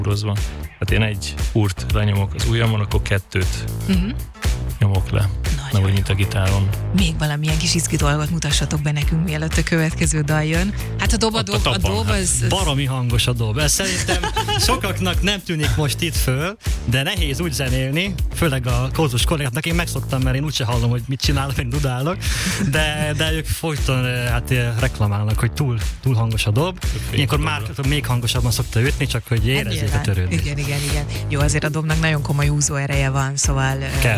húrozva. Hát én egy húrt lenyomok az ujjamon, akkor 2 nyomok le. Nem úgy, mint a gitáron. Még valamilyen kis izgi dolgot mutassatok be nekünk, mielőtt a következő dal jön. Hát a dob az... Baromi hangos a dob. Ez szerintem sokaknak nem tűnik most itt föl, de nehéz úgy zenélni, főleg a kózus kollégáknak. Én megszoktam, mert én úgyse hallom, hogy mit csinálok, én dudálok, de ők folyton reklamálnak, hogy túl hangos a dob. Ilyenkor már még hangosabban szokta ütni, csak hogy érezzék a törődést. Igen. Jó, azért a dobnak nagyon komoly úzó ereje van, szóval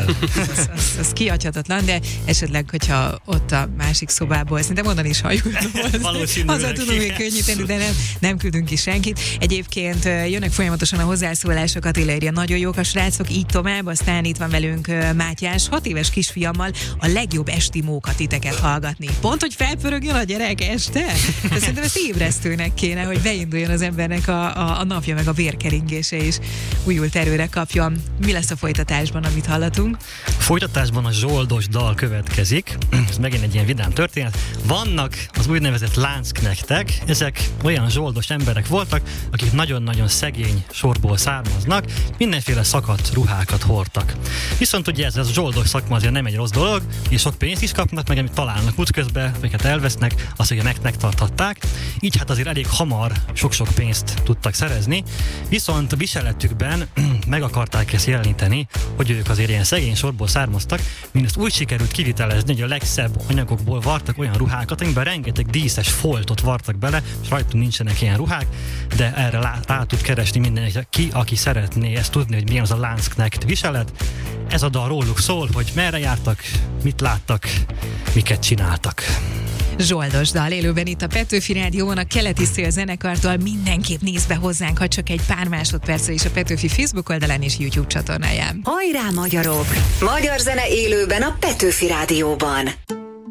az kiadhatatlan, de esetleg, hogyha ott a másik szobából, szerintem onnan is halljuk. Azzal tudom még könnyíteni, de nem küldünk ki senkit. Egyébként jönnek folyamatosan a hozzászólások, Attila írja, nagyon jók a srácok, így tovább, aztán itt van velünk Mátyás, 6 éves kisfiammal a legjobb esti mókat titeket hallgatni. Pont, hogy felpörögjön a gyerek este? De szerintem ezt ébresztőnek kéne, hogy beinduljon az embernek a napja, meg a vérkeringése is újult erőre kapjon. Mi lesz a folytatásban, amit hallatunk? Folytatásban a zsoldos dal következik. Ez megint egy ilyen vidám történet. Vannak az úgynevezett láncknektek, ezek olyan zsoldos emberek voltak, akik nagyon-nagyon szegény sorból származnak, mindenféle szakadt ruhákat hordtak. Viszont ugye ez a zsoldos szakma azért nem egy rossz dolog, és sok pénzt is kapnak, meg amit találnak útközben, amiket elvesznek, azt ugye megtarthatták. Így hát azért elég hamar sok-sok pénzt tudtak szerezni, viszont a viseletükben meg akarták ezt jeleníteni, hogy ők azért ilyen szegény sorból származtak, mindezt úgy sikerült kivitelezni, hogy a legszebb anyagokból vartak olyan ruhákat, amiben rengeteg díszes foltot vartak bele, és rajtunk nincsenek ilyen ruhák, de erre rá tud keresni mindenki, aki szeretné ezt tudni, hogy milyen az a láncknekt viselet. Ez a dal róluk szól, hogy merre jártak, mit láttak, miket csináltak. Zsoldos dal élőben itt a Petőfi Rádióban, a Keleti Szél zenekartól. Mindenképp nézd be hozzánk, ha csak egy pár másodpercre is a Petőfi Facebook oldalán és YouTube csatornáján. Hajrá magyarok! Magyar zene élőben a Petőfi Rádióban.